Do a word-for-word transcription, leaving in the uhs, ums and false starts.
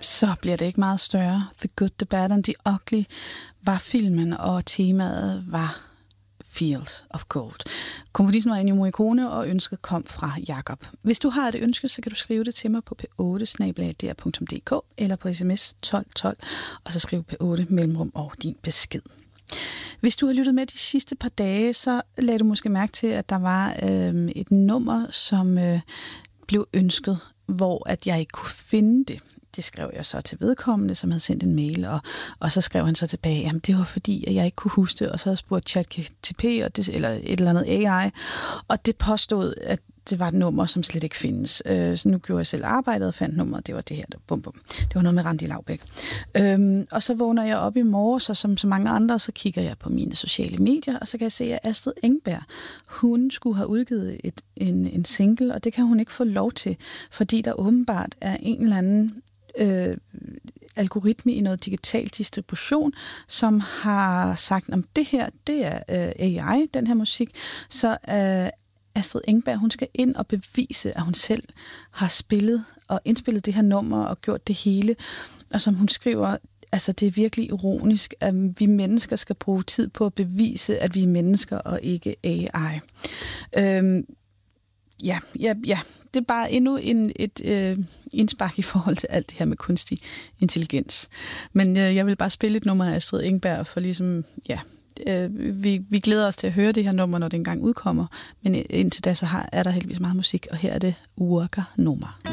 Så bliver det ikke meget større. The Good, The Bad and The Ugly var filmen, og temaet var Fields of Gold. Komponisten var Ennio Morricone, og ønsket kom fra Jakob. Hvis du har et ønske, så kan du skrive det til mig på p otte snabel-a d r punktum d k eller på sms tolv tolv, og så skriv p otte mellemrum og din besked. Hvis du har lyttet med de sidste par dage, så lagde du måske mærke til, at der var øh, et nummer, som øh, blev ønsket, hvor at jeg ikke kunne finde det. Det skrev jeg så til vedkommende, som havde sendt en mail, og, og så skrev han så tilbage, jamen det var fordi, at jeg ikke kunne huske det, og så havde jeg spurgt ChatGPT og det, eller et eller andet A I, og det påstod, at det var et nummer, som slet ikke findes. Øh, så nu gjorde jeg selv arbejdet og fandt nummeret, det var det her, der, bum, bum. Det var noget med Randi Laubæk. Øhm, og så vågner jeg op i morges, og som så mange andre, så kigger jeg på mine sociale medier, og så kan jeg se, at Astrid Engberg, hun skulle have udgivet et, en, en single, og det kan hun ikke få lov til, fordi der åbenbart er en eller anden Øh, algoritme i noget digital distribution, som har sagt, om det her, det er øh, A I, den her musik, så øh, Astrid Engberg, hun skal ind og bevise, at hun selv har spillet og indspillet det her nummer og gjort det hele, og som hun skriver, altså det er virkelig ironisk, at vi mennesker skal bruge tid på at bevise, at vi er mennesker og ikke A I. Øh, ja, ja, ja. Det er bare endnu en, et øh, indspark i forhold til alt det her med kunstig intelligens. Men øh, jeg vil bare spille et nummer af Astrid Engberg, for ligesom, ja, øh, vi, vi glæder os til at høre det her nummer, når det engang udkommer. Men indtil da, så har, er der heldigvis meget musik, og her er det Worker-nummer.